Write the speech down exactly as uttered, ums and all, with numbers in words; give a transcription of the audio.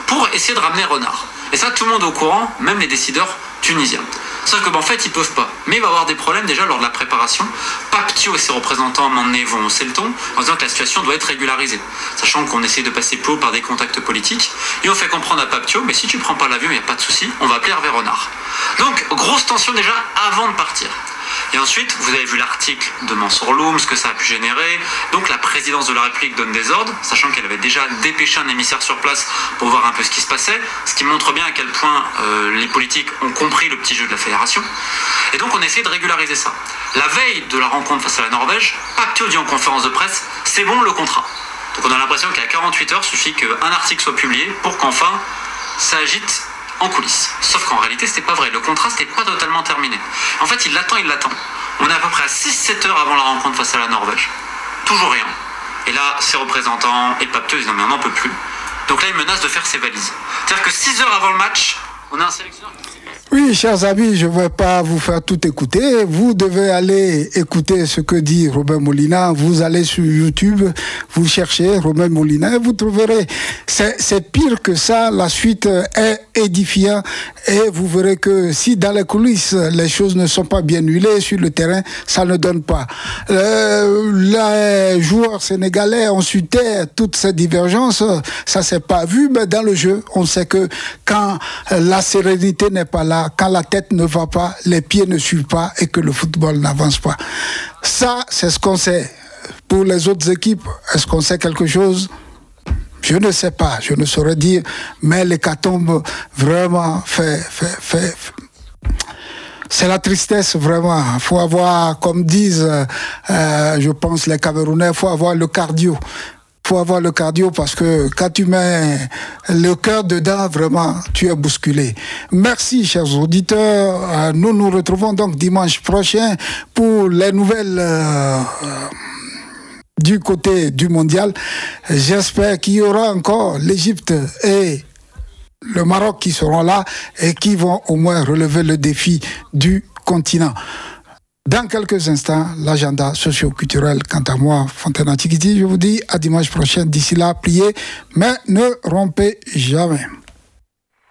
pour essayer de ramener Renard. Et ça, tout le monde est au courant, même les décideurs tunisiens. Sauf que, ben, en fait, ils peuvent pas. Mais il va y avoir des problèmes déjà lors de la préparation. Paptio et ses représentants, à un moment donné, vont hausser le ton en disant que la situation doit être régularisée. Sachant qu'on essaie de passer plus haut par des contacts politiques. Et on fait comprendre à Paptio, mais si tu prends pas l'avion, il n'y a pas de souci, on va appeler Hervé Renard. Donc, grosse tension déjà avant de partir. Et ensuite, vous avez vu l'article de Mansour Loum, ce que ça a pu générer. Donc la présidence de la République donne des ordres, sachant qu'elle avait déjà dépêché un émissaire sur place pour voir un peu ce qui se passait, ce qui montre bien à quel point euh, les politiques ont compris le petit jeu de la fédération. Et donc on essaie de régulariser ça. La veille de la rencontre face à la Norvège, Paptio dit en conférence de presse, c'est bon le contrat. Donc on a l'impression qu'à quarante-huit heures, il suffit qu'un article soit publié pour qu'enfin ça agite en coulisses. Sauf qu'en réalité, c'était pas vrai. Le contrat, c'était pas totalement terminé. En fait, il l'attend, il l'attend. On est à peu près à six sept heures avant la rencontre face à la Norvège. Toujours rien. Et là, ses représentants et Paptio disent non mais on n'en peut plus. Donc là, il menace de faire ses valises. C'est-à-dire que six heures avant le match, on a un sélectionneur qui... Oui, chers amis, je ne vais pas vous faire tout écouter. Vous devez aller écouter ce que dit Robert Molina. Vous allez sur YouTube, vous cherchez Robert Molina et vous trouverez. C'est, c'est pire que ça. La suite est édifiante et vous verrez que si dans les coulisses, les choses ne sont pas bien huilées sur le terrain, ça ne donne pas. Euh, les joueurs sénégalais ont su taire toutes ces divergences. Ça s'est pas vu, mais dans le jeu, on sait que quand la sérénité n'est pas là, quand la tête ne va pas, les pieds ne suivent pas et que le football n'avance pas. Ça, c'est ce qu'on sait. Pour les autres équipes, est-ce qu'on sait quelque chose ? Je ne sais pas, je ne saurais dire, mais l'hécatombe vraiment fait, fait, fait, fait. C'est la tristesse vraiment. Il faut avoir, comme disent, euh, je pense les Camerounais, il faut avoir le cardio. Il faut avoir le cardio parce que quand tu mets le cœur dedans, vraiment, tu es bousculé. Merci, chers auditeurs. Nous nous retrouvons donc dimanche prochain pour les nouvelles euh, du côté du mondial. J'espère qu'il y aura encore l'Égypte et le Maroc qui seront là et qui vont au moins relever le défi du continent. Dans quelques instants, l'agenda socio-culturel. Quant à moi, Fontaine Antiquity, je vous dis à dimanche prochain. D'ici là, priez, mais ne rompez jamais.